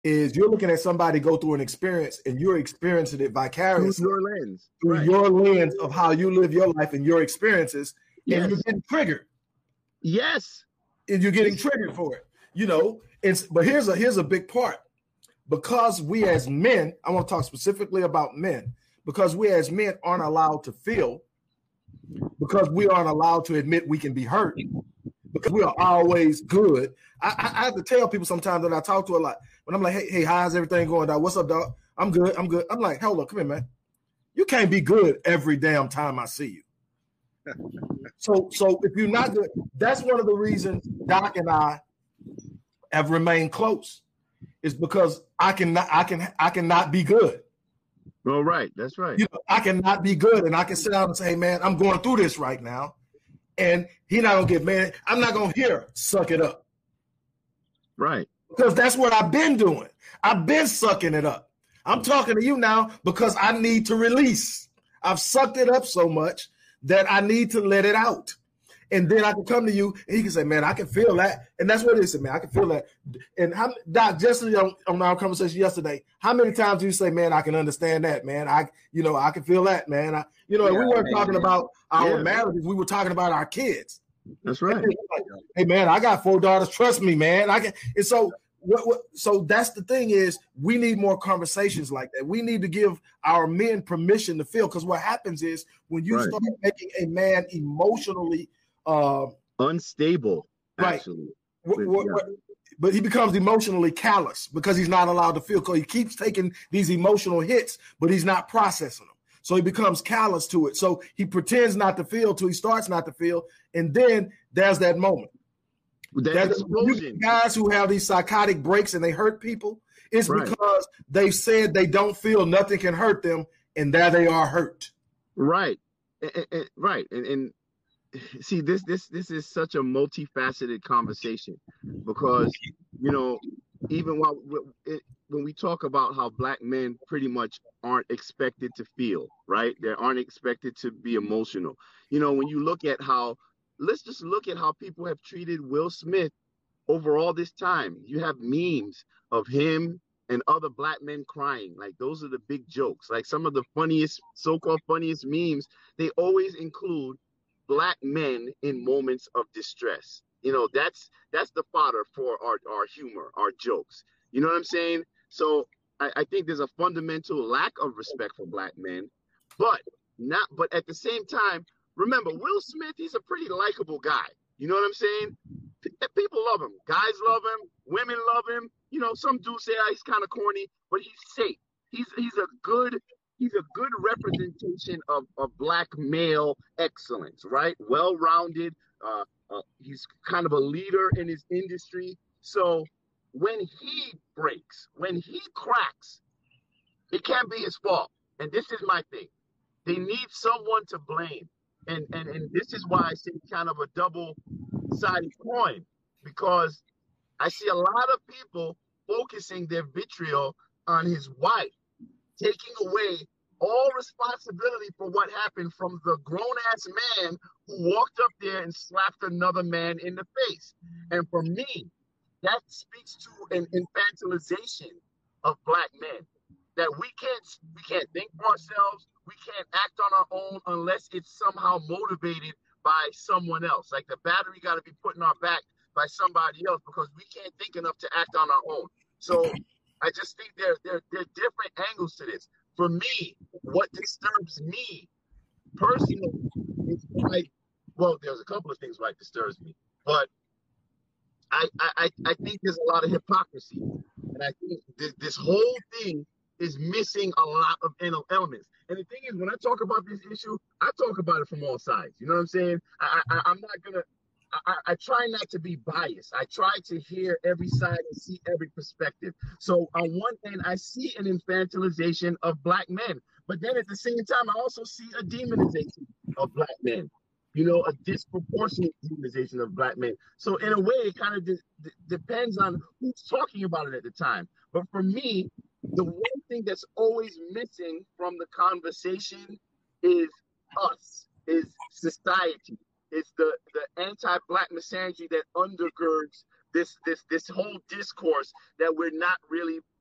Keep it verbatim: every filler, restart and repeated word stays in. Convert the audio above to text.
is you're looking at somebody go through an experience and you're experiencing it vicariously through your lens, through right. your lens of how you live your life and your experiences, yes. and you're getting triggered. Yes, and you're getting triggered for it. You know, it's but here's a here's a big part. Because we as men, I want to talk specifically about men, because we as men aren't allowed to feel, because we aren't allowed to admit we can be hurt, because we are always good. I, I, I have to tell people sometimes that I talk to a lot, when I'm like, hey, hey, how's everything going, dog? What's up, dog? I'm good, I'm good. I'm like, hold on, come here, man. You can't be good every damn time I see you. so, so if you're not good, that's one of the reasons Doc and I have remained close. Is because I cannot, I can, I cannot be good. Oh, right, that's right. You know, I cannot be good, and I can sit down and say, hey, "Man, I'm going through this right now," and he not gonna get mad. I'm not gonna hear "suck it up," right? Because that's what I've been doing. I've been sucking it up. I'm talking to you now because I need to release. I've sucked it up so much that I need to let it out. And then I can come to you and he can say, man, I can feel that. And that's what it is, man. I can feel that. And how, Doc, just on, on our conversation yesterday, how many times do you say, man, I can understand that, man? I, you know, I can feel that, man. I, you know, yeah, we weren't man, talking man. about our yeah. marriages. We were talking about our kids. That's right. Like, hey, man, I got four daughters. Trust me, man. I can. And so, what, what, so that's the thing is we need more conversations like that. We need to give our men permission to feel, because what happens is when you right. start making a man emotionally Uh, unstable, actually. Right. What, what, what, but he becomes emotionally callous because he's not allowed to feel. Because he keeps taking these emotional hits, but he's not processing them. So he becomes callous to it. So he pretends not to feel till he starts not to feel, and then there's that moment. That explosion. Guys who have these psychotic breaks and they hurt people, it's right. because they've said they don't feel, nothing can hurt them, and there they are hurt. Right, and, and, right, and. and See, this this this is such a multifaceted conversation, because you know, even while it, when we talk about how black men pretty much aren't expected to feel, right? They aren't expected to be emotional. You know, when you look at how, let's just look at how people have treated Will Smith over all this time. You have memes of him and other black men crying. Like, those are the big jokes. Like, some of the funniest, so-called funniest memes, they always include black men in moments of distress. You know, that's that's the fodder for our, our humor, our jokes. You know what I'm saying? So I, I think there's a fundamental lack of respect for black men, but not but at the same time, remember, Will Smith, he's a pretty likable guy. You know what I'm saying? P- people love him. Guys love him. Women love him. You know, some do say oh, he's kind of corny, but he's safe. He's he's a good He's a good representation of, of black male excellence, right? Well-rounded. Uh, uh, he's kind of a leader in his industry. So when he breaks, when he cracks, it can't be his fault. And this is my thing. They need someone to blame. And, and, and this is why I say kind of a double-sided coin, because I see a lot of people focusing their vitriol on his wife, taking away all responsibility for what happened from the grown-ass man who walked up there and slapped another man in the face. And for me, that speaks to an infantilization of black men, that we can't we can't think for ourselves, we can't act on our own unless it's somehow motivated by someone else. Like the battery got to be put in our back by somebody else, because we can't think enough to act on our own. So I just think there, there, there are different angles to this. For me, what disturbs me personally is like, well, there's a couple of things like disturbs me, but I, I, I think there's a lot of hypocrisy. And I think this, this whole thing is missing a lot of elements. And the thing is, when I talk about this issue, I talk about it from all sides. You know what I'm saying? I, I, I'm not going to, I, I try not to be biased. I try to hear every side and see every perspective. So on one end, I see an infantilization of black men. But then at the same time, I also see a demonization of black men. You know, a disproportionate demonization of black men. So in a way, it kind of de- de- depends on who's talking about it at the time. But for me, the one thing that's always missing from the conversation is us, is society. It's the, the anti-black misogyny that undergirds this this this whole discourse that we're not really